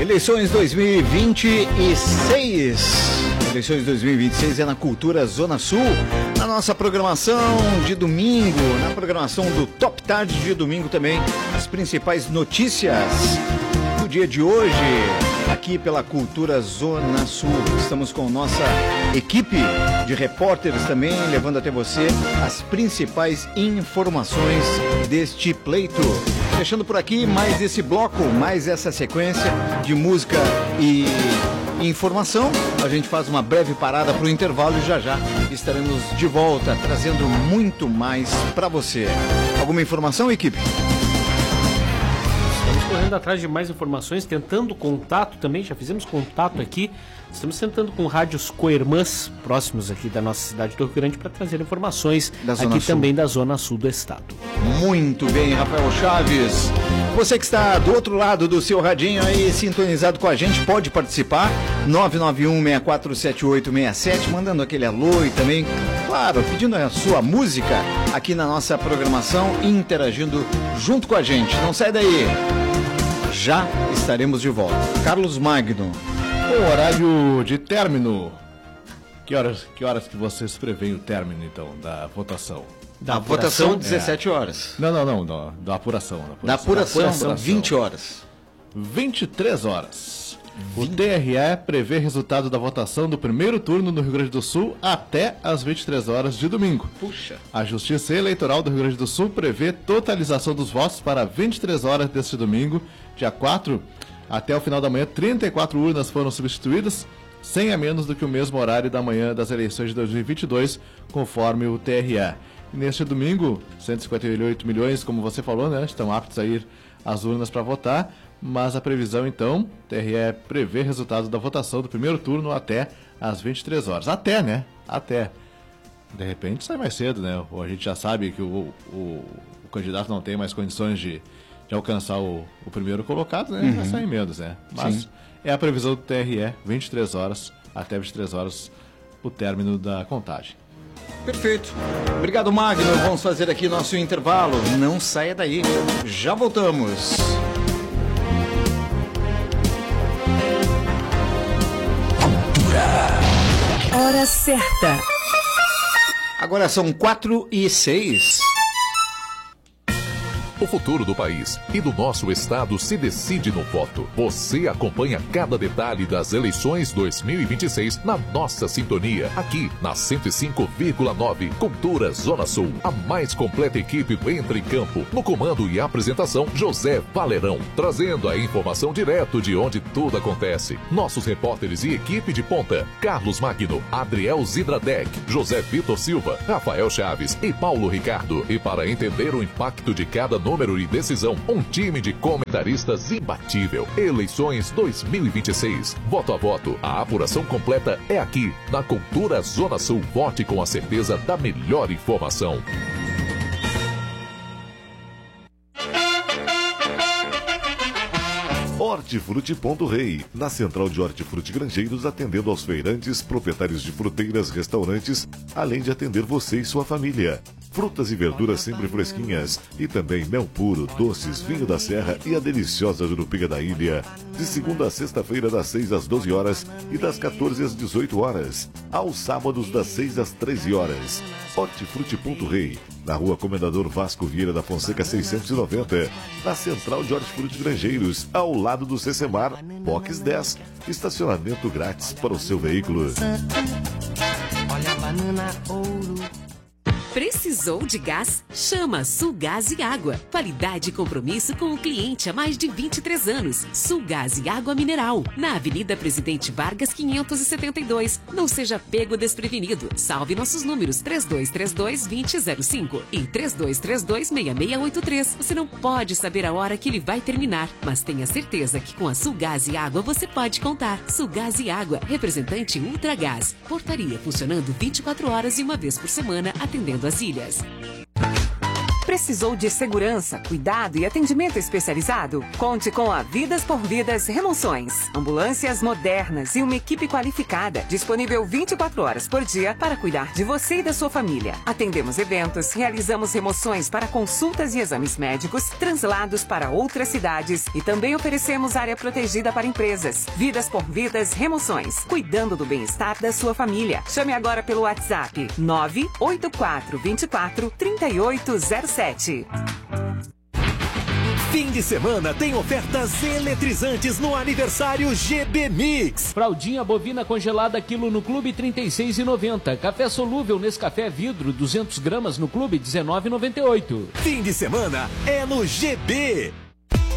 Eleições 2026. Eleições 2026 é na Cultura Zona Sul, na nossa programação de domingo, na programação do Top Tarde de domingo também, as principais notícias do dia de hoje, aqui pela Cultura Zona Sul. Estamos com nossa equipe de repórteres também, levando até você as principais informações deste pleito. Fechando por aqui mais esse bloco, mais essa sequência de música e informação. A gente faz uma breve parada para o intervalo e já estaremos de volta, trazendo muito mais para você. Alguma informação, equipe? Estamos correndo atrás de mais informações, tentando contato também, já fizemos contato aqui. Estamos tentando com rádios coirmãs próximos aqui da nossa cidade do Rio Grande para trazer informações aqui também da Zona Sul do estado. Muito bem, Rafael Chaves. Você que está do outro lado do seu radinho aí, sintonizado com a gente, pode participar. 991-647867, mandando aquele alô e também, claro, pedindo a sua música aqui na nossa programação e interagindo junto com a gente. Não sai daí. Já estaremos de volta. Carlos Magno. O horário de término. Que horas que vocês preveem o término, então, da votação? Da votação, 17 horas. Não, da apuração. Da apuração, 20 horas. 23 horas. O TRE prevê resultado da votação do primeiro turno no Rio Grande do Sul até às 23 horas de domingo. Puxa. A Justiça Eleitoral do Rio Grande do Sul prevê totalização dos votos para 23 horas deste domingo, dia 4. Até o final da manhã, 34 urnas foram substituídas, 100 a menos do que o mesmo horário da manhã das eleições de 2022, conforme o TRE. E neste domingo, 158 milhões, como você falou, né, estão aptos a ir às urnas para votar, mas a previsão, então, TRE prevê resultado da votação do primeiro turno até às 23 horas. Até, né? Até. De repente sai mais cedo, né? Ou a gente já sabe que o candidato não tem mais condições de alcançar o primeiro colocado, né? Vai sair menos, né? Mas sim, é a previsão do TRE, 23 horas, até 23 horas, o término da contagem. Perfeito. Obrigado, Magno. Vamos fazer aqui nosso intervalo. Não saia daí. Já voltamos. Hora certa. Agora são 4h06. O futuro do país e do nosso estado se decide no voto. Você acompanha cada detalhe das eleições 2026 na nossa sintonia, aqui na 105,9 Cultura Zona Sul. A mais completa equipe entra em campo. No comando e apresentação, José Valerão, trazendo a informação direto de onde tudo acontece. Nossos repórteres e equipe de ponta, Carlos Magno, Adriel Zidradec, José Vitor Silva, Rafael Chaves e Paulo Ricardo. E para entender o impacto de cada número e decisão, um time de comentaristas imbatível. Eleições 2026. Voto a voto. A apuração completa é aqui, na Cultura Zona Sul. Vote com a certeza da melhor informação. Hortifruti.rei, na central de Hortifruti Grangeiros, atendendo aos feirantes, proprietários de fruteiras, restaurantes, além de atender você e sua família. Frutas e verduras sempre fresquinhas e também mel puro, doces, vinho da serra e a deliciosa jurupiga da ilha. De segunda a sexta-feira, das 6 às 12 horas e das 14 às 18 horas. Aos sábados, das 6 às 13 horas. Hortifruti.rei, na rua Comendador Vasco Vieira da Fonseca 690, na central de Hortifruti Grangeiros, ao lado do Cecemar, Box 10, estacionamento grátis para o seu veículo. Olha a banana ouro. Precisou de gás? Chama Sulgás e Água. Qualidade e compromisso com o cliente há mais de 23 anos. Sulgás e Água Mineral. Na Avenida Presidente Vargas, 572. Não seja pego desprevenido. Salve nossos números 3232-2005 e 3232-6683. Você não pode saber a hora que ele vai terminar, mas tenha certeza que com a Sulgás e Água você pode contar. Sulgás e Água, representante Ultragás. Portaria funcionando 24 horas e uma vez por semana, atendendo as ilhas. Precisou de segurança, cuidado e atendimento especializado? Conte com a Vidas por Vidas Remoções. Ambulâncias modernas e uma equipe qualificada, disponível 24 horas por dia para cuidar de você e da sua família. Atendemos eventos, realizamos remoções para consultas e exames médicos, translados para outras cidades e também oferecemos área protegida para empresas. Vidas por Vidas Remoções, cuidando do bem-estar da sua família. Chame agora pelo WhatsApp 984243807. Fim de semana tem ofertas eletrizantes no aniversário GB Mix. Fraldinha bovina congelada quilo no Clube R$ 36,90. Café solúvel Nescafé vidro 200 gramas no Clube R$ 19,98. Fim de semana é no GB.